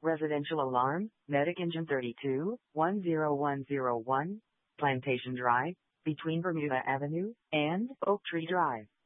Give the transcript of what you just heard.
Residential alarm, Medic Engine 32, 10101, Plantation Drive, between Bermuda Avenue and Oak Tree Drive.